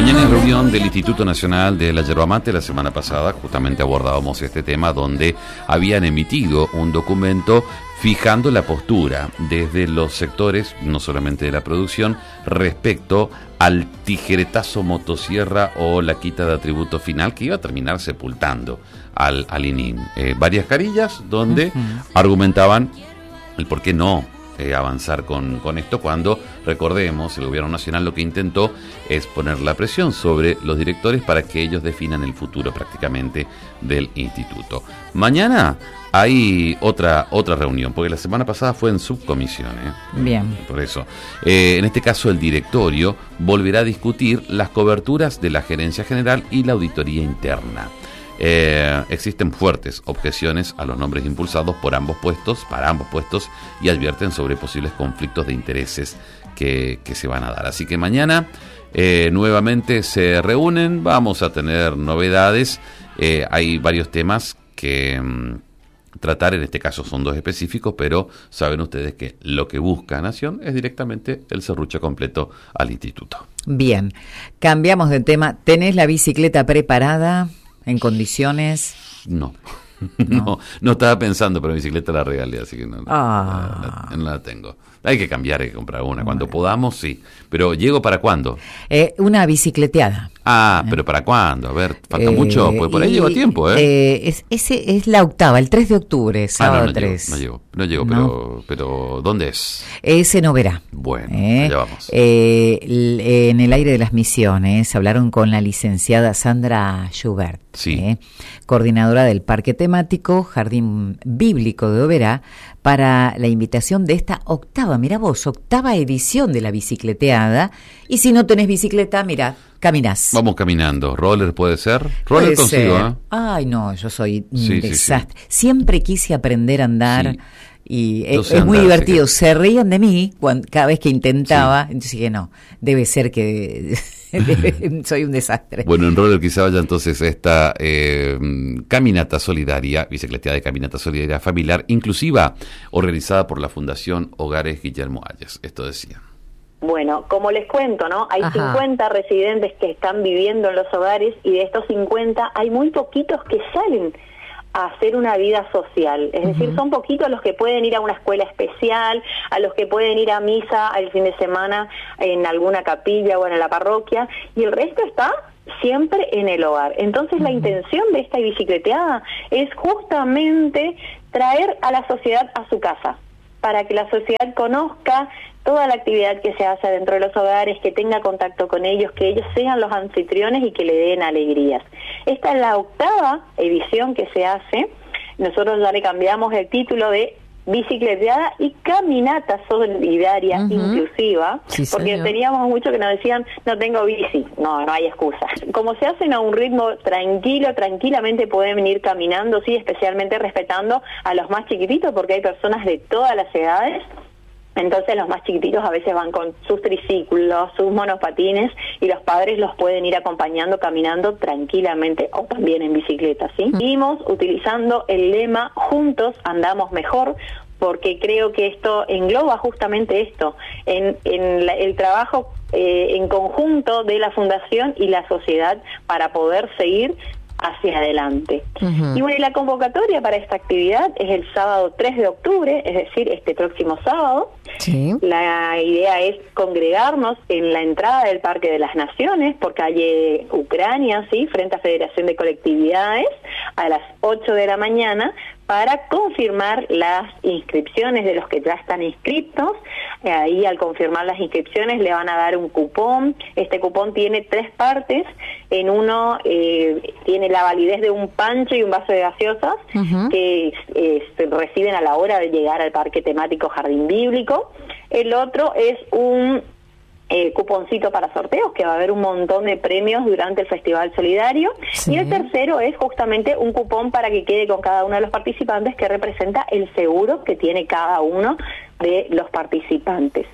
Mañana en reunión del Instituto Nacional de la Yerba Mate. La semana pasada justamente abordábamos este tema donde habían emitido un documento fijando la postura desde los sectores, no solamente de la producción, respecto al tijeretazo motosierra o la quita de atributo final que iba a terminar sepultando al INIM. Varias carillas donde argumentaban el por qué no avanzar con esto, cuando, recordemos, el gobierno nacional lo que intentó es poner la presión sobre los directores para que ellos definan el futuro prácticamente del instituto. Mañana hay otra reunión, porque la semana pasada fue en subcomisión. Bien. Por eso. En este caso, el directorio volverá a discutir las coberturas de la gerencia general y la auditoría interna. Existen fuertes objeciones a los nombres impulsados para ambos puestos, y advierten sobre posibles conflictos de intereses que se van a dar. Así que mañana nuevamente se reúnen, vamos a tener novedades. Hay varios temas que tratar, en este caso son dos específicos, pero saben ustedes que lo que busca Nación es directamente el serrucho completo al instituto. Bien, cambiamos de tema. ¿Tenés la bicicleta preparada? ¿En condiciones? No estaba pensando, pero mi bicicleta la regalé, así que no la tengo. Hay que cambiar, hay que comprar una. Cuando podamos, sí. Pero ¿llego para cuándo? Una bicicleteada. ¿Pero para cuándo? A ver, ¿falta mucho? Pues por ahí llego a tiempo, Ese es la octava, el 3 de octubre, sábado 3. No llego, pero ¿dónde es? Ese no verá. Bueno, allá vamos. En el aire de las Misiones hablaron con la licenciada Sandra Schubert, sí. Coordinadora del Parque Temático Jardín Bíblico de Oberá, para la invitación de esta octava edición de la bicicleteada. Y si no tenés bicicleta, mirá, caminás. Vamos caminando. ¿Roller puede ser? Roller consigo, ¿eh? Ay, no, yo soy un desastre. Sí. Siempre quise aprender a andar. Sí. Y es muy divertido. Se reían de mí cada vez que intentaba. Sí. Entonces dije, no, debe ser que soy un desastre. Bueno, en roller quizá vaya entonces esta caminata solidaria, bicicleteada de caminata solidaria familiar, inclusiva, organizada por la Fundación Hogares Guillermo Ayes. Esto decía. Bueno, como les cuento, ¿no? Hay 50 residentes que están viviendo en los hogares, y de estos 50 hay muy poquitos que salen a hacer una vida social. Es decir, son poquitos los que pueden ir a una escuela especial, a los que pueden ir a misa el fin de semana en alguna capilla o en la parroquia, y el resto está siempre en el hogar. Entonces la intención de esta bicicleteada es justamente traer a la sociedad a su casa, para que la sociedad conozca toda la actividad que se hace dentro de los hogares, que tenga contacto con ellos, que ellos sean los anfitriones y que le den alegrías. Esta es la octava edición que se hace. Nosotros ya le cambiamos el título de bicicleteada y caminata solidaria inclusiva, porque teníamos mucho que nos decían, no tengo bici. No hay excusa. Como se hacen a un ritmo tranquilamente pueden ir caminando, sí, especialmente respetando a los más chiquititos, porque hay personas de todas las edades. Entonces los más chiquititos a veces van con sus triciclos, sus monopatines, y los padres los pueden ir acompañando caminando tranquilamente o también en bicicleta, ¿sí? Seguimos utilizando el lema "Juntos andamos mejor", porque creo que esto engloba justamente esto, en el trabajo en conjunto de la Fundación y la sociedad para poder seguir hacia adelante. Y bueno, y la convocatoria para esta actividad es el sábado 3 de octubre, es decir, este próximo sábado. Sí. La idea es congregarnos en la entrada del Parque de las Naciones, por calle Ucrania, ¿sí?, frente a Federación de Colectividades, a las 8 de la mañana, para confirmar las inscripciones de los que ya están inscritos. Ahí, al confirmar las inscripciones, le van a dar un cupón. Este cupón tiene 3 partes. En uno tiene la validez de un pancho y un vaso de gaseosas que se reciben a la hora de llegar al Parque Temático Jardín Bíblico. El otro es un cuponcito para sorteos, que va a haber un montón de premios durante el Festival Solidario. Sí. Y el tercero es justamente un cupón para que quede con cada uno de los participantes, que representa el seguro que tiene cada uno de los participantes.